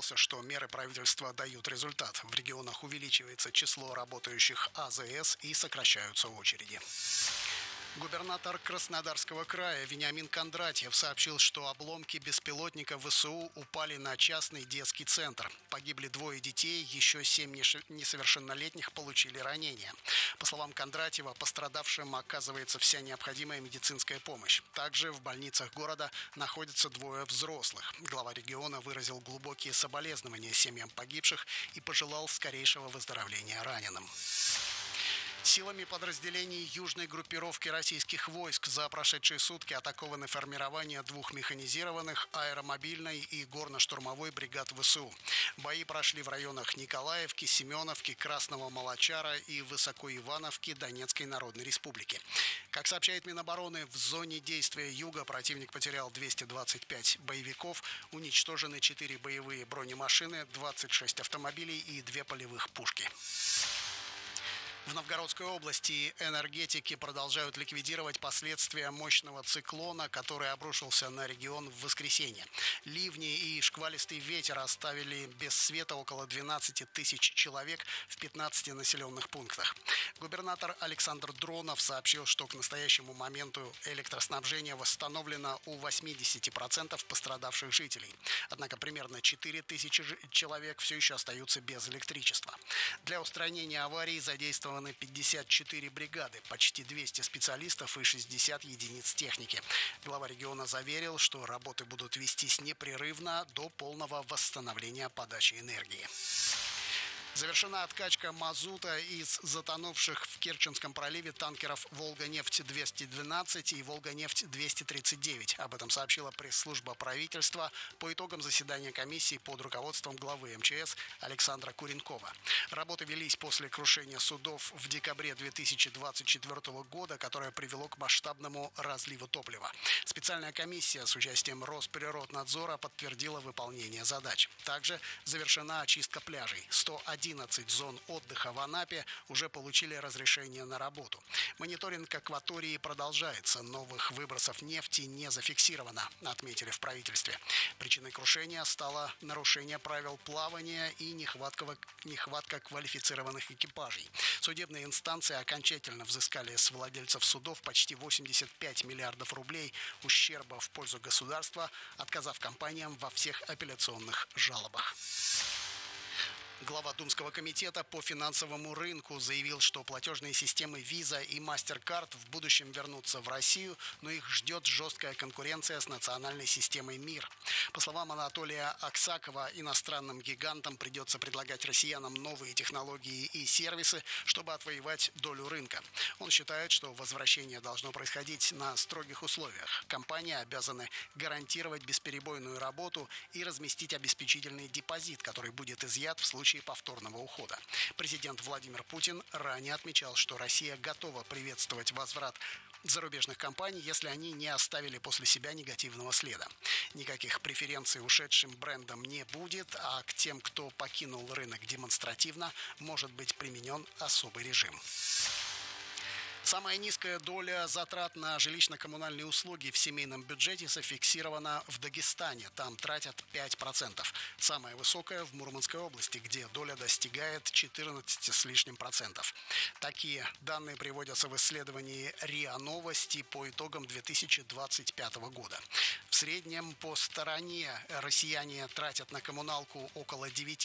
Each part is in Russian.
отмечался, что меры правительства дают результат. В регионах увеличивается число работающих АЗС и сокращаются очереди. Губернатор Краснодарского края Вениамин Кондратьев сообщил, что обломки беспилотника ВСУ упали на частный детский центр. Погибли 2 детей, еще 7 несовершеннолетних получили ранения. По словам Кондратьева, пострадавшим оказывается вся необходимая медицинская помощь. Также в больницах города находятся 2 взрослых. Глава региона выразил глубокие соболезнования семьям погибших и пожелал скорейшего выздоровления раненым. Силами подразделений южной группировки российских войск за прошедшие сутки атакованы формирования 2 механизированных, аэромобильной и горно-штурмовой бригад ВСУ. Бои прошли в районах Николаевки, Семеновки, Красного Молочара и Высокоивановки Донецкой Народной Республики. Как сообщает Минобороны, в зоне действия Юга противник потерял 225 боевиков, уничтожены 4 боевые бронемашины, 26 автомобилей и 2 полевых пушки. В Новгородской области энергетики продолжают ликвидировать последствия мощного циклона, который обрушился на регион в воскресенье. Ливни и шквалистый ветер оставили без света около 12 тысяч человек в 15 населенных пунктах. Губернатор Александр Дронов сообщил, что к настоящему моменту электроснабжение восстановлено у 80% пострадавших жителей. Однако примерно 4 тысячи человек все еще остаются без электричества. Для устранения аварии задействованы 54 бригады, почти 200 специалистов и 60 единиц техники. Глава региона заверил, что работы будут вестись непрерывно до полного восстановления подачи энергии. Завершена откачка мазута из затонувших в Керченском проливе танкеров «Волга-нефть-212» и «Волга-нефть-239». Об этом сообщила пресс-служба правительства по итогам заседания комиссии под руководством главы МЧС Александра Куренкова. Работы велись после крушения судов в декабре 2024 года, которое привело к масштабному разливу топлива. Специальная комиссия с участием Росприроднадзора подтвердила выполнение задач. Также завершена очистка пляжей. 111 зон отдыха в Анапе уже получили разрешение на работу. Мониторинг акватории продолжается. Новых выбросов нефти не зафиксировано, отметили в правительстве. Причиной крушения стало нарушение правил плавания и нехватка квалифицированных экипажей. Судебные инстанции окончательно взыскали с владельцев судов почти 85 миллиардов рублей ущерба в пользу государства, отказав компаниям во всех апелляционных жалобах. Глава Думского комитета по финансовому рынку заявил, что платежные системы Visa и MasterCard в будущем вернутся в Россию, но их ждет жесткая конкуренция с национальной системой МИР. По словам Анатолия Аксакова, иностранным гигантам придется предлагать россиянам новые технологии и сервисы, чтобы отвоевать долю рынка. Он считает, что возвращение должно происходить на строгих условиях. Компании обязаны гарантировать бесперебойную работу и разместить обеспечительный депозит, который будет изъят в случае повторного ухода. Президент Владимир Путин ранее отмечал, что Россия готова приветствовать возврат зарубежных компаний, если они не оставили после себя негативного следа. Никаких преференций ушедшим брендам не будет, а к тем, кто покинул рынок демонстративно, может быть применен особый режим. Самая низкая доля затрат на жилищно-коммунальные услуги в семейном бюджете зафиксирована в Дагестане. Там тратят 5%. Самая высокая в Мурманской области, где доля достигает 14 с лишним процентов. Такие данные приводятся в исследовании РИА Новости по итогам 2025 года. В среднем по стороне россияне тратят на коммуналку около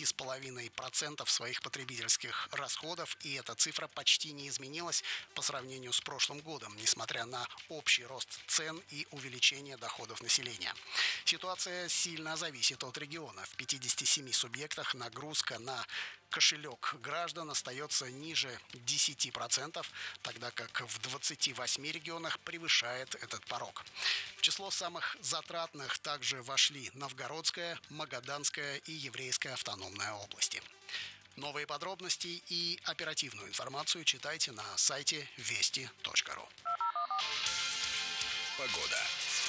9,5% своих потребительских расходов, и эта цифра почти не изменилась по сравнению с прошлым годом, несмотря на общий рост цен и увеличение доходов населения. Ситуация сильно зависит от региона. В 57 субъектах нагрузка на кошелек граждан остается ниже 10%, тогда как в 28 регионах превышает этот порог. В число самых затратных также вошли Новгородская, Магаданская и Еврейская автономная области. Новые подробности и оперативную информацию читайте на сайте вести.ру. Погода.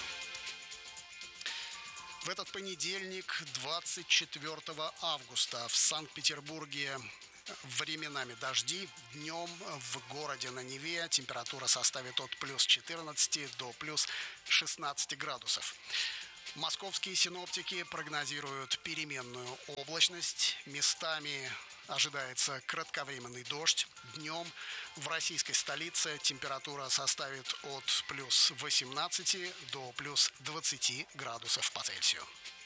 В этот понедельник, 24 августа, в Санкт-Петербурге временами дожди. Днем в городе на Неве температура составит от плюс 14 до плюс 16 градусов. Московские синоптики прогнозируют переменную облачность. Местами ожидается кратковременный дождь. Днем в российской столице температура составит от плюс 18 до плюс 20 градусов по Цельсию.